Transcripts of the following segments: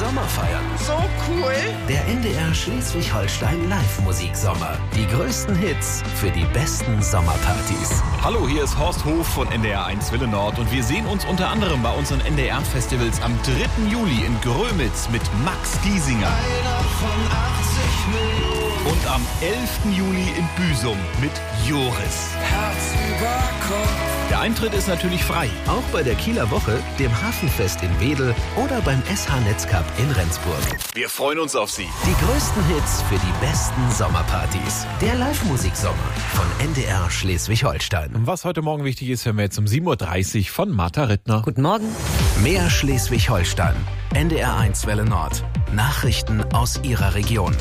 Sommer feiern. So cool. Der NDR Schleswig-Holstein Live-Musiksommer. Die größten Hits für die besten Sommerpartys. Hallo, hier ist Horst Hof von NDR 1 Welle Nord und wir sehen uns unter anderem bei unseren NDR-Festivals am 3. Juli in Grömitz mit Max Giesinger. Einer von 80 Millionen. Und am 11. Juli in Büsum mit Joris. Herz über Kopf. Der Eintritt ist natürlich frei. Auch bei der Kieler Woche, dem Hafenfest in Wedel oder beim SH Netzcup in Rendsburg. Wir freuen uns auf Sie. Die größten Hits für die besten Sommerpartys. Der Live-Musiksommer von NDR Schleswig-Holstein. Und was heute Morgen wichtig ist, hören wir jetzt um 7.30 Uhr von Martha Rittner. Guten Morgen. Mehr Schleswig-Holstein. NDR 1 Welle Nord. Nachrichten aus Ihrer Region.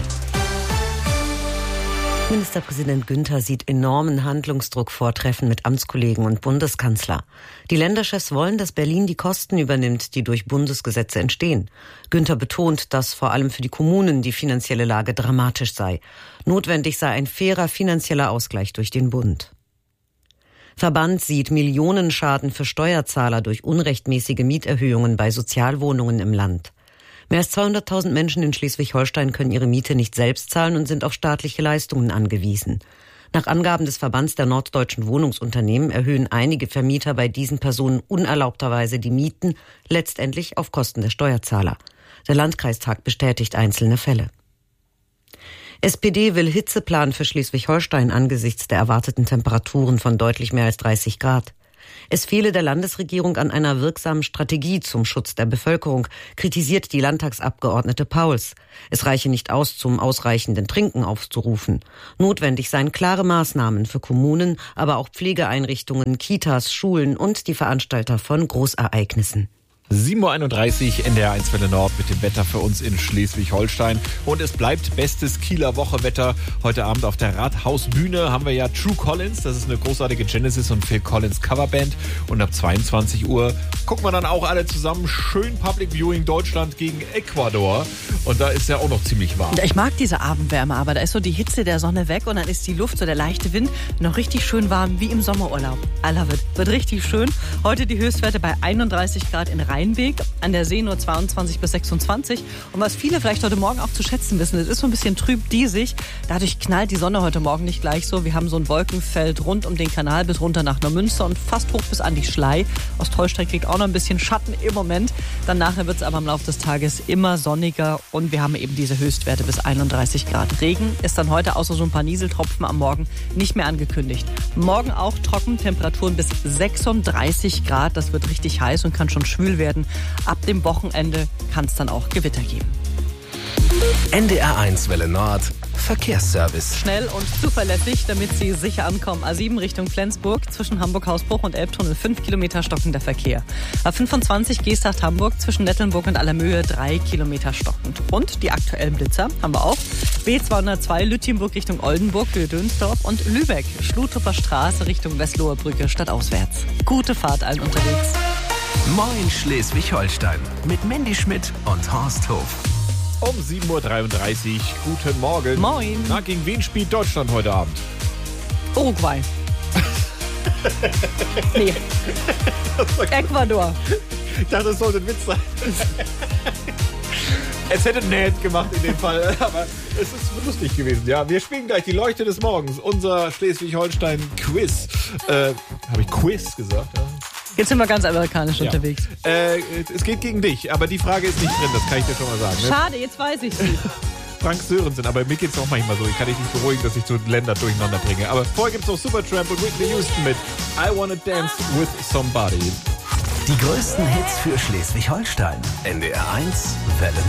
Ministerpräsident Günther sieht enormen Handlungsdruck vor Treffen mit Amtskollegen und Bundeskanzler. Die Länderchefs wollen, dass Berlin die Kosten übernimmt, die durch Bundesgesetze entstehen. Günther betont, dass vor allem für die Kommunen die finanzielle Lage dramatisch sei. Notwendig sei ein fairer finanzieller Ausgleich durch den Bund. Verband sieht Millionenschaden für Steuerzahler durch unrechtmäßige Mieterhöhungen bei Sozialwohnungen im Land. Mehr als 200.000 Menschen in Schleswig-Holstein können ihre Miete nicht selbst zahlen und sind auf staatliche Leistungen angewiesen. Nach Angaben des Verbands der norddeutschen Wohnungsunternehmen erhöhen einige Vermieter bei diesen Personen unerlaubterweise die Mieten, letztendlich auf Kosten der Steuerzahler. Der Landkreistag bestätigt einzelne Fälle. SPD will Hitzeplan für Schleswig-Holstein angesichts der erwarteten Temperaturen von deutlich mehr als 30 Grad. Es fehle der Landesregierung an einer wirksamen Strategie zum Schutz der Bevölkerung, kritisiert die Landtagsabgeordnete Pauls. Es reiche nicht aus, zum ausreichenden Trinken aufzurufen. Notwendig seien klare Maßnahmen für Kommunen, aber auch Pflegeeinrichtungen, Kitas, Schulen und die Veranstalter von Großereignissen. 7.31 Uhr NDR 1 Welle Nord mit dem Wetter für uns in Schleswig-Holstein. Und es bleibt bestes Kieler Wochewetter. Heute Abend auf der Rathausbühne haben wir ja True Collins. Das ist eine großartige Genesis und Phil Collins Coverband. Und ab 22 Uhr gucken wir dann auch alle zusammen schön Public Viewing Deutschland gegen Ecuador. Und da ist ja auch noch ziemlich warm. Ich mag diese Abendwärme, aber da ist so die Hitze der Sonne weg und dann ist die Luft, so der leichte Wind, noch richtig schön warm wie im Sommerurlaub. I love it. Wird richtig schön. Heute die Höchstwerte bei 31 Grad in Rheinweg, an der See nur 22 bis 26. Und was viele vielleicht heute Morgen auch zu schätzen wissen, es ist so ein bisschen trüb diesig. Dadurch knallt die Sonne heute Morgen nicht gleich so. Wir haben so ein Wolkenfeld rund um den Kanal bis runter nach Neumünster und fast hoch bis an die Schlei. Ostholstein kriegt auch noch ein bisschen Schatten im Moment. Dann nachher wird es aber im Laufe des Tages immer sonniger und wir haben eben diese Höchstwerte bis 31 Grad. Regen ist dann heute außer so ein paar Nieseltropfen am Morgen nicht mehr angekündigt. Morgen auch trocken, Temperaturen bis 36 Grad. Das wird richtig heiß und kann schon schwül werden. Ab dem Wochenende kann es dann auch Gewitter geben. NDR 1 Welle Nord. Verkehrsservice. Schnell und zuverlässig, damit Sie sicher ankommen. A7 Richtung Flensburg, zwischen Hamburg-Hausbruch und Elbtunnel 5 Kilometer stockender Verkehr. A25 Geesthacht-Hamburg, zwischen Nettelnburg und Allermöhe 3 Kilometer stockend. Und die aktuellen Blitzer haben wir auch. B202 Lütjenburg Richtung Oldenburg, Höhe Dönsdorf und Lübeck, Schluthofer Straße Richtung Westloher Brücke stadtauswärts. Gute Fahrt allen unterwegs. Moin Schleswig-Holstein mit Mandy Schmidt und Horst Hof. Um 7.33 Uhr. Guten Morgen. Moin. Na, gegen wen spielt Deutschland heute Abend? Uruguay. Nee. Ecuador. Ich dachte, das sollte ein Witz sein. Es hätte nett gemacht in dem Fall, aber es ist lustig gewesen. Ja, wir spielen gleich die Leuchte des Morgens. Unser Schleswig-Holstein-Quiz. Habe ich Quiz gesagt? Ja. Jetzt sind wir ganz amerikanisch unterwegs. Es geht gegen dich, aber die Frage ist nicht drin, das kann ich dir schon mal sagen. Ne? Schade, jetzt weiß ich sie. Frank Sörensen, aber mir geht es auch manchmal so. Ich kann dich nicht beruhigen, dass ich so Länder durcheinander bringe. Aber vorher gibt es noch Supertramp und Whitney Houston mit I Wanna Dance With Somebody. Die größten Hits für Schleswig-Holstein. NDR 1 Welle